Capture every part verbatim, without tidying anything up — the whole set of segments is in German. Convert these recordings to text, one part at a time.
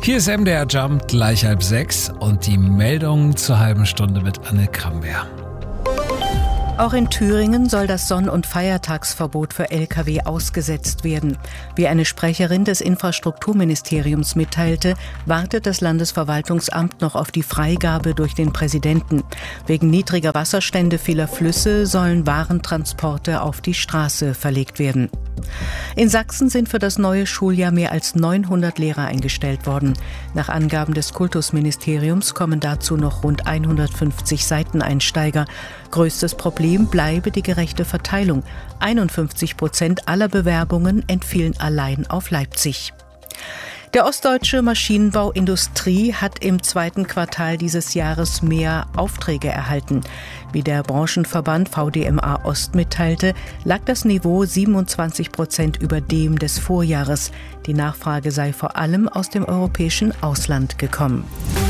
Hier ist M D R Jump, gleich halb sechs und die Meldung zur halben Stunde mit Anne Kramberg. Auch in Thüringen soll das Sonn- und Feiertagsverbot für L K W ausgesetzt werden. Wie eine Sprecherin des Infrastrukturministeriums mitteilte, wartet das Landesverwaltungsamt noch auf die Freigabe durch den Präsidenten. Wegen niedriger Wasserstände vieler Flüsse sollen Warentransporte auf die Straße verlegt werden. In Sachsen sind für das neue Schuljahr mehr als neunhundert Lehrer eingestellt worden. Nach Angaben des Kultusministeriums kommen dazu noch rund hundertfünfzig Seiteneinsteiger. Größtes Problem bleibe die gerechte Verteilung. einundfünfzig Prozent aller Bewerbungen entfielen allein auf Leipzig. Der ostdeutsche Maschinenbauindustrie hat im zweiten Quartal dieses Jahres mehr Aufträge erhalten. Wie der Branchenverband V D M A Ost mitteilte, lag das Niveau siebenundzwanzig Prozent über dem des Vorjahres. Die Nachfrage sei vor allem aus dem europäischen Ausland gekommen.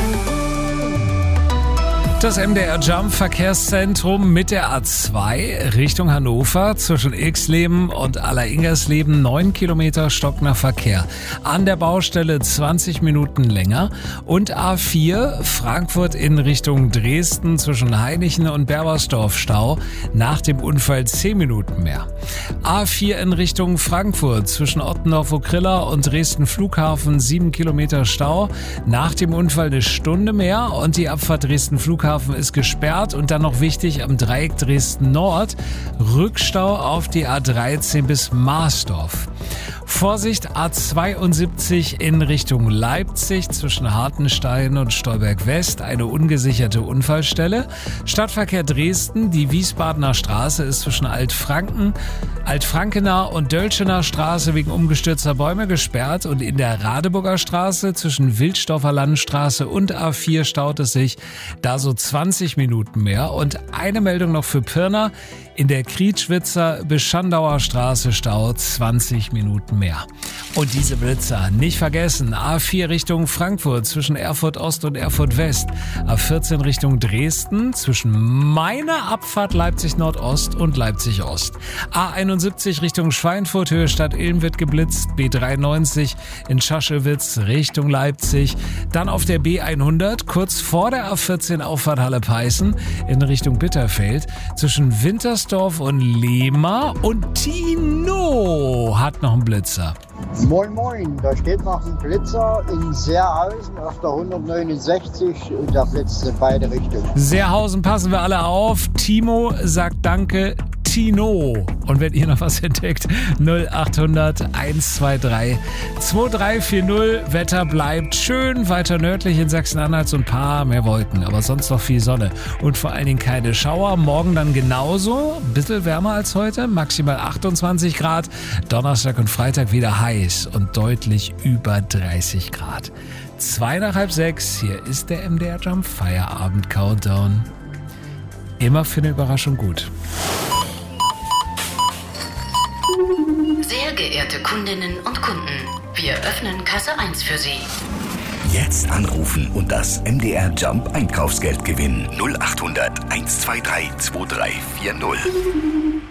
Das M D R Jump Verkehrszentrum mit der A zwei Richtung Hannover zwischen Ilksleben und Aller-Ingersleben neun Kilometer Stock nach Verkehr. An der Baustelle zwanzig Minuten länger und A vier Frankfurt in Richtung Dresden zwischen Hainichen und Berbersdorf Stau nach dem Unfall zehn Minuten mehr. A vier in Richtung Frankfurt zwischen Ottendorf-Okrilla und Dresden Flughafen sieben Kilometer Stau nach dem Unfall eine Stunde mehr und die Abfahrt Dresden Flughafen ist gesperrt und dann noch wichtig am Dreieck Dresden Nord, Rückstau auf die A dreizehn bis Marsdorf. Vorsicht, A zweiundsiebzig in Richtung Leipzig zwischen Hartenstein und Stolberg West, eine ungesicherte Unfallstelle. Stadtverkehr Dresden, die Wiesbadener Straße ist zwischen Altfranken, Altfrankener und Dölschener Straße wegen umgestürzter Bäume gesperrt und in der Radeburger Straße zwischen Wilsdorfer Landstraße und A vier staut es sich, da so zwanzig Minuten mehr. Und eine Meldung noch für Pirna, in der Krietschwitzer bis Schandauer Straße Stau zwanzig Minuten mehr. Und diese Blitzer nicht vergessen, A vier Richtung Frankfurt zwischen Erfurt Ost und Erfurt West, A vierzehn Richtung Dresden zwischen meiner Abfahrt Leipzig Nordost und Leipzig Ost, A einundsiebzig Richtung Schweinfurt Höhe Stadt Ilm wird geblitzt, B dreiundneunzig in Schaschewitz Richtung Leipzig, dann auf der B hundert kurz vor der A vierzehn Auffahrt Halle-Peißen in Richtung Bitterfeld zwischen Wintersdorf und Lehmar und Tino hat noch einen Blitzer. Moin Moin, da steht noch ein Blitzer in Seerhausen auf der hundertneunundsechzig und der blitzt in beide Richtungen. Seerhausen, passen wir alle auf. Timo sagt Danke, Tino. Und wenn ihr noch was entdeckt, null achthundert hundertzweiundzwanzig zweiunddreißig vierzig. Wetter bleibt schön, weiter nördlich in Sachsen-Anhalt so ein paar mehr Wolken, aber sonst noch viel Sonne und vor allen Dingen keine Schauer. Morgen dann genauso, ein bisschen wärmer als heute, maximal achtundzwanzig Grad. Donnerstag und Freitag wieder heiß und deutlich über dreißig Grad. Zwei nach halb sechs, hier ist der M D R Jump Feierabend Countdown. Immer für eine Überraschung gut. Sehr geehrte Kundinnen und Kunden, wir öffnen Kasse eins für Sie. Jetzt anrufen und das M D R Jump Einkaufsgeld gewinnen. null achthundert hundertzweiundzwanzig zweiunddreißig vierzig.